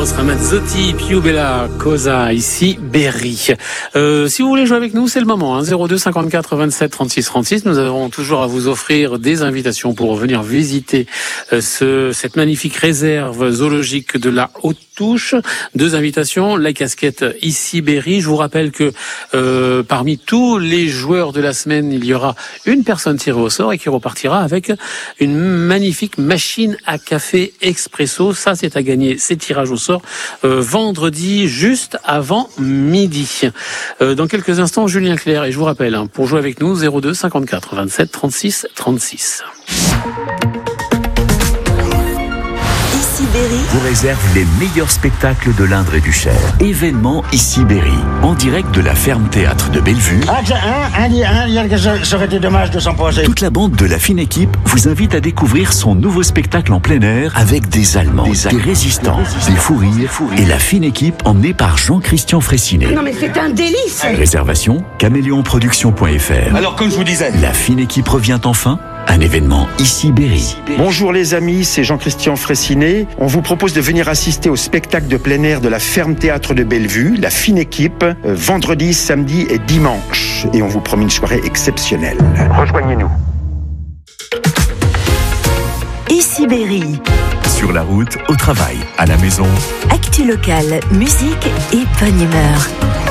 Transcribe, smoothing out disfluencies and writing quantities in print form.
Ramazzotti, Più Bella Cosa, ici Berry. Si vous voulez jouer avec nous, c'est le moment. 02 54 27 36 36. Nous avons toujours à vous offrir des invitations pour venir visiter cette magnifique réserve zoologique de la Haute-Touche. 2 invitations, la casquette ici Berry. Je vous rappelle que parmi tous les joueurs de la semaine, il y aura une personne tirée au sort et qui repartira avec une magnifique machine à café expresso. Ça, c'est à gagner. C'est tirage au sort vendredi, juste avant midi. Dans quelques instants, Julien Clerc. Et je vous rappelle, pour jouer avec nous, 02 54 27 36 36. Berry vous réserve les meilleurs spectacles de l'Indre et du Cher. Événement ici Berry, en direct de la ferme théâtre de Bellevue. Ça aurait été dommage de s'en poser. Toute la bande de la fine équipe vous invite à découvrir son nouveau spectacle en plein air avec des Allemands, des résistants, des fous rires et la fine équipe emmenée par Jean-Christian Fraissinet. Non mais c'est un délice. Réservation caméléonproduction.fr. Alors comme je vous disais, la fine équipe revient enfin. Un événement ici Berry. Bonjour les amis, c'est Jean-Christian Fraissinet. On vous propose de venir assister au spectacle de plein air de la ferme théâtre de Bellevue, la fine équipe, vendredi, samedi et dimanche. Et on vous promet une soirée exceptionnelle. Rejoignez-nous. Ici Berry. Sur la route, au travail, à la maison. Actu locale, musique et bonne humeur.